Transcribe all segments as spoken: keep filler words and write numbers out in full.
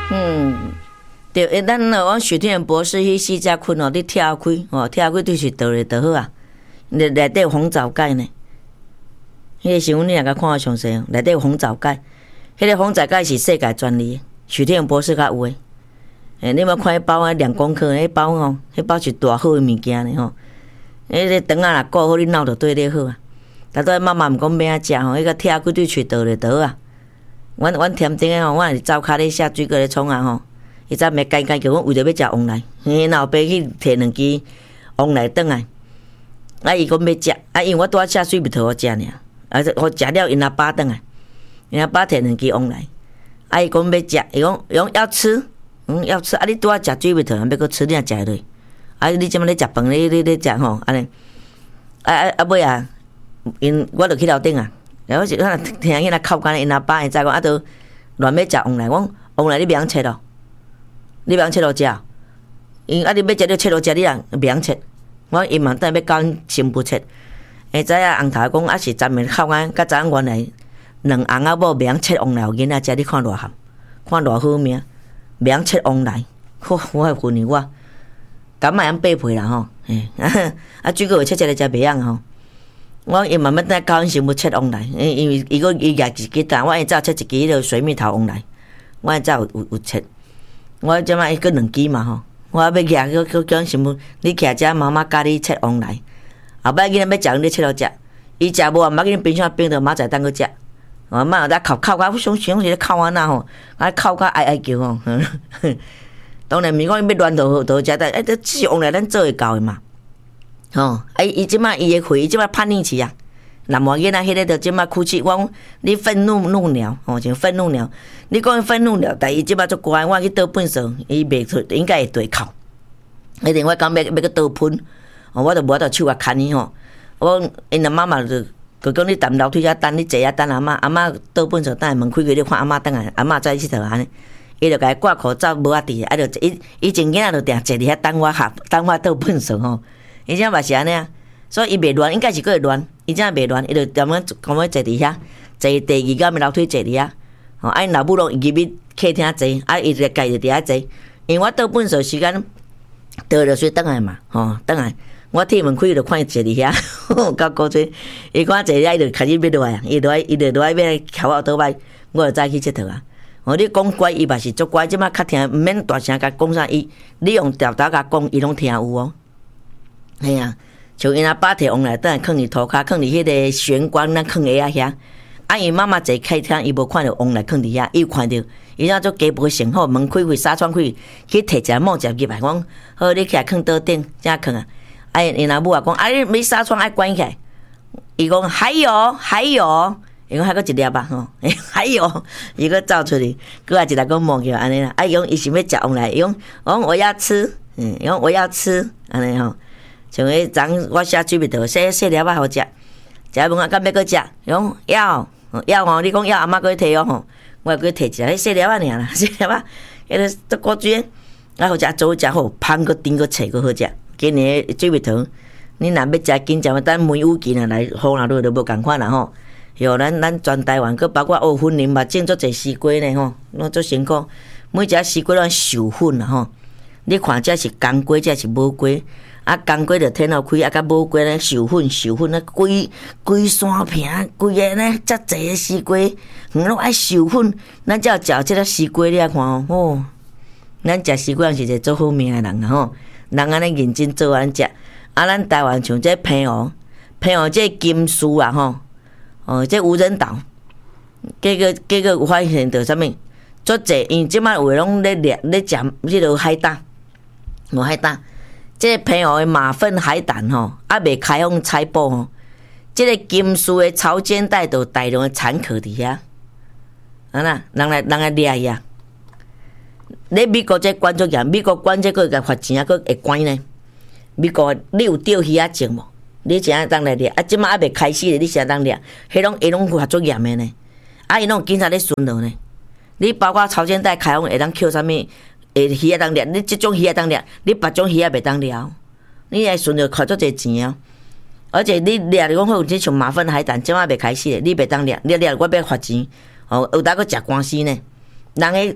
嗯，对，咱往许天博士迄四只困哦，你跳开哦，跳开就是倒咧倒好啊。内内底红枣盖呢，迄个新闻你若甲看到详细，内底有红枣盖，迄个红枣盖是世界专利，许天博士较有诶。诶，你莫看迄包啊两公克，迄包吼，迄包是大好诶物件呢吼。迄个肠啊若顾好，你脑就对咧好啊。但都妈妈毋讲要安食吼，迄个跳开对喙倒咧倒啊。阮阮添顶诶吼，我是走骹咧下水果咧创啊吼，伊早暝干干叫阮为着要食王奶，伊老爸去摕两支王奶转来，啊伊讲要食，啊因为我拄仔下水蜜桃好食尔，啊我食了因阿爸转来，因阿爸摕两支王奶，啊伊讲要食，伊讲伊讲要吃，嗯要吃，啊你拄仔食水蜜桃，要搁吃你也食落，啊你即摆咧食饭咧咧咧食吼，安尼，啊啊啊尾啊，因我著去楼顶啊。然后是看听迄个哭干，因阿爸会知讲啊，都乱要食王奶，我王奶你袂晓切咯，你袂晓切落食，因啊你要食你切落食，你人袂晓切，我因嘛等要教因先不切，会知影红头讲啊是昨暝哭干，甲昨昏原来两翁仔某袂晓切王奶，有囡仔食，你看偌咸，看偌好命，袂晓切王奶，吼我会训你我，敢嘛样八倍啦吼，嘿啊水果会切切来食袂晓吼。我伊慢慢等教因先要切王奶，因为伊个伊家自己打，我会早切一支迄个水蜜桃王奶，我会早有有有切。我即摆伊个两支嘛吼，我要夹个个叫先要你徛遮妈妈教你切王奶，后摆囡仔要食你切落食，伊食无啊，毋捌紧冰箱冰着，明仔载当去食。哦，妈有当哭哭甲，想想是咧哭安那吼，啊哭甲哀哀叫吼。当然毋是讲伊要乱倒倒食，但哎，这是王奶咱做会到的嘛。吼，啊！伊即摆伊诶血，伊即摆叛逆期啊。南华囡仔迄个着即摆哭泣，我讲你愤怒怒鸟，吼，像愤怒鸟。你讲愤怒鸟，但伊即摆足乖，我去倒粪扫，伊袂出，应该会对哭。一定我讲要要去倒喷，哦，我着无着手啊牵伊吼。我因阿妈嘛着，就讲你踮楼梯遐等，你坐遐等阿嬷，阿嬷倒粪扫，等下门开开，你看阿嬷等下，阿嬷再去佚佗安尼。伊着甲伊挂裤走，无啊伫，啊着伊以前囡仔着定坐伫遐等我下，等我倒粪扫吼。伊这嘛是安尼啊，所以伊袂乱，应该是佫会乱。伊这袂乱，伊就踮咧讲要坐伫遐，坐第二间的楼梯坐伫遐。吼，啊因老母拢入去客厅坐，啊伊就家己伫遐坐。因为我倒粪扫时间倒着水转来嘛，吼，转来我铁门开就看伊坐伫遐，到古锥，伊看坐遐伊就开始要落来啊，伊落来伊就落来要敲我倒摆，我就早去佚佗啊。哦，你讲乖，伊嘛是足乖，即摆较听，毋免大声甲讲啥，伊你用调调甲讲，伊拢听有哦。嘿啊，像因阿爸摕王奶倒来放伫涂骹，放伫迄个玄关咱放下啊遐。啊，因妈妈坐客厅，伊无看到王奶放伫遐，伊有看到，伊怎做家婆先好，门开开，纱窗开，去摕一个帽夹入来，讲好，你起来放桌顶，怎放啊？啊，因阿母也讲，啊，你你纱窗爱关起来。伊讲还有还有，伊讲还佫一粒吧吼，还有，伊佫走出去，佫啊一来讲望叫安尼啦。啊，伊讲伊想要食王奶，伊讲我讲我要吃，嗯，伊讲我要吃，安尼吼。像迄昨我写水蜜桃，细细粒仔好食，食问我敢要搁食，伊讲要要哦，你讲要阿妈搁去摕哦吼，我搁摕一下，迄细粒仔尔啦，细粒仔，迄个足古锥，啊好食，做食好，芳搁甜搁脆搁好食。今年水蜜桃，你若要食紧食，等梅雨季若来，雨若落就无共款啦吼。哟，咱咱全台湾，搁包括乌粉林嘛，种足侪西瓜呢吼，拢足辛苦。每一只西瓜拢授粉啦吼，你看这是公瓜，这是母瓜。啊，公瓜着天后开，啊，甲母瓜咧授粉授粉啊，规规山坪，规个咧遮济个西瓜，嗯，拢爱授粉，咱才有食即个西瓜，你啊看哦，哦，咱食西瓜是一个做好命诶人啊吼，人安尼认真做安食，啊，咱台湾像这平湖，平湖这金丝啊吼，哦，这无人岛，结果结果有发现着啥物？足济，因即摆有诶拢咧掠咧食迄落海胆，无海胆。这平湖的马粪海胆吼，还未开放采捕吼。这个金丝的潮间带有大量的产壳伫遐，啊啦，人来人来掠伊啊。咧美国这关足严，美国关这个个罚钱啊，个会关呢。美国你有钓鱼仔证无？你怎样当来掠？啊，即摆还未开始咧，你怎当掠？迄拢伊拢罚足严的呢。啊，伊拢警察咧巡逻呢。你包括潮间带开放会当扣啥物？诶，鱼仔当掠，你即种鱼仔当掠，你别种鱼仔袂当掠，你爱顺着扣足侪钱啊！而且你掠你讲好，即像马粪海胆，即摆袂开始咧，你袂当掠，你掠我要罚钱，哦，有当佫食官司呢。人诶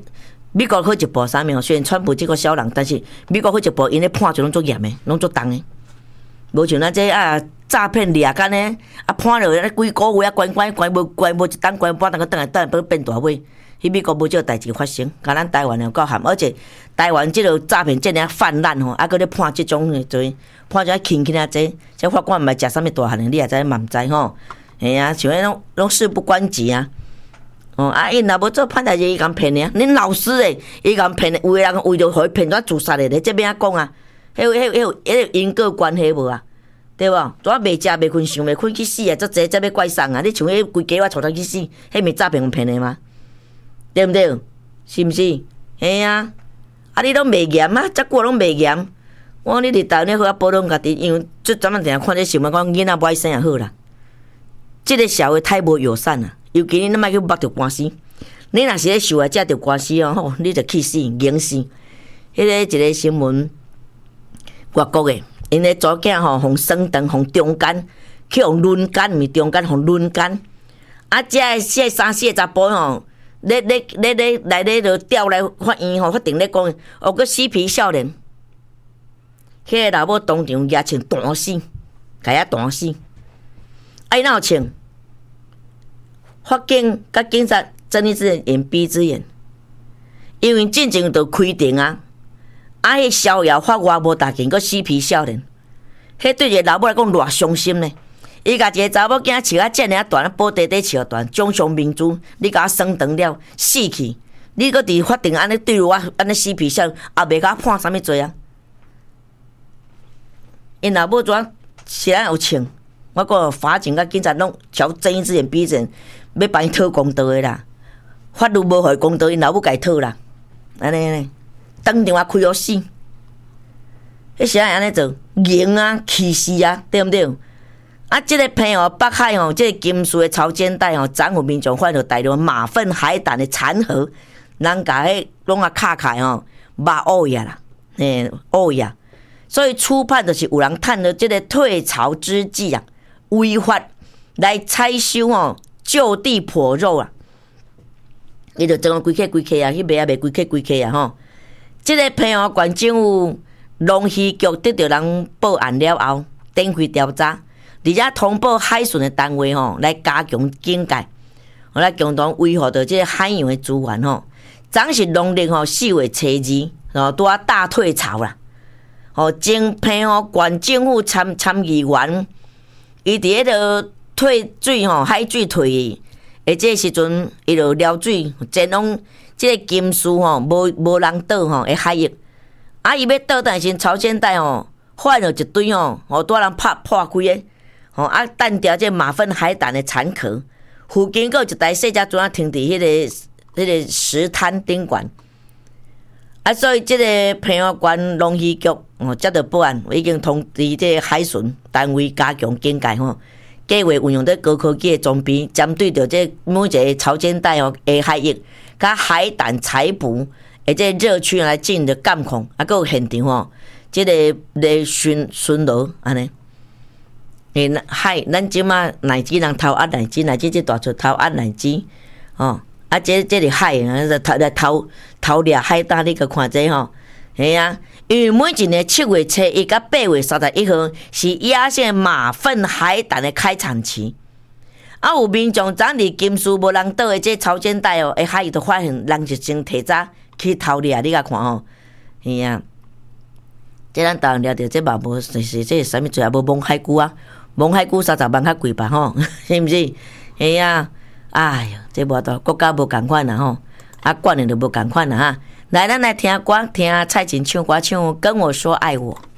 美国好一步啥物？虽然川普这个小人，但是美国好一步，因咧判就拢足严的，拢足重的。无像咱这啊诈骗掠干呢，啊判了几个月啊关关关无关无一当关半，当个等来等来变大尾。迄美国无少代志发生，甲咱台湾又够含，而且台湾即个诈骗这样泛滥吼，啊，搁咧判即种诶罪，判遮轻轻啊济，即法官毋系食啥物大汉诶，你也知嘛毋知吼？嘿啊，像迄种拢事不关己啊。哦，啊，因若无做判代志，伊共骗诶，恁老师诶，伊共骗诶，有诶人为着互伊骗怎自杀诶，你这边啊讲啊，迄有迄有迄有迄有因果关系无啊？对无？怎袂食袂困，想袂困去死啊？足济才要怪送啊！你像迄规家我带他去死，迄咪诈骗互骗诶吗？对毋对？是毋是？嘿啊！啊，你拢袂严啊，遮久拢袂严。我讲你伫台湾好啊，保养家己，因为即阵仔定看这新闻讲囡仔不爱生也好啦。即个社会太无友善啦，尤其你莫去捌着官司。你若是咧受害者着官司哦，吼，你着气死、硬死。迄个一个新闻，外国诶，因咧左囝吼，互升堂，互中间，去互轮奸，毋是中间，互轮奸。啊，遮个这三四个查甫吼。咧咧咧咧来咧就调来法院吼，法庭咧讲，哦个嬉皮少年，迄个老母当场举枪弹死，甲遐弹死。啊，伊哪有枪？法警甲警察睁一只眼闭一只眼，因为进前就开庭啊，啊，迄逍遥法外无大件，个嬉皮少年，迄对一个老母来讲偌伤心呢。伊甲一个查某囝笑啊，遮尔啊大，宝地底笑大，掌上明珠，你甲我升堂了，死去！你搁伫法庭安尼对我安尼嬉皮笑，也袂甲我判啥物罪啊？因老母怎是咱有枪？我讲法警甲警察拢朝睁一只眼闭一只眼，要帮伊讨公道的啦。法律无互伊公道，因老母家讨啦。安尼安尼，当场啊开互死。迄时安尼做，赢啊，气死啊，对毋对？啊，即、这个片哦，北海哦，即、这个金属的潮间带哦，掌有民众看到大量马粪海胆的残骸，人甲迄拢啊卡开哦，肉乌呀啦，诶，乌呀，所以初判就是有人趁着即个退潮之际啊，违法来采收哦，就地破肉啊，伊就整个规克规克啊，去卖啊卖规克规克啊吼，即、这个片哦，县政府农渔局得到人报案了后，展开调查。而且通报海巡的单位吼，来加强警戒，来共同维护着这个海洋的资源吼。昨是农历吼四月初二，吼拄啊大退潮啦。吼，正批吼县政府参参议员，伊伫迄个退水吼海水退，而这时阵伊就撩水前往这个金属吼无无人倒吼的海域，啊伊要倒但是朝鲜带吼发现一堆吼，吼拄人拍破开的。吼啊！弹掉这马粪海胆的残壳，附近有一台小车船停伫迄个、迄个石滩顶管。啊，所以这个平湖县农渔局哦接到报案，已经通知这个海巡单位加强警戒吼，计划运用这高科技的装备，针对着这每一个潮间带哦的海域，甲海胆采捕，而这热区来进行着监控，啊，还有现场吼，这个来巡巡逻安尼。诶，海，咱即马乃至人偷压乃至，乃至这大厝偷压乃至，哦，啊，这这里海啊，偷来偷偷掠海胆，你去看这吼，系啊，因为每一年七月初一到八月三十一号是亚线马粪海胆的开产期，啊，有民众昨日金属无人倒的这潮间带哦，诶，海伊都发现人就先提早去偷掠，你甲看吼，系啊，这咱当然了着，这嘛无就是这啥物罪啊，无蒙海龟啊。蒙海龟三十万较贵吧吼，是毋是？嘿啊，哎哟，这无多国家无共款啦吼，啊，管的就无共款啦哈。来，咱来听歌，听蔡琴唱歌唱《跟我说爱我》。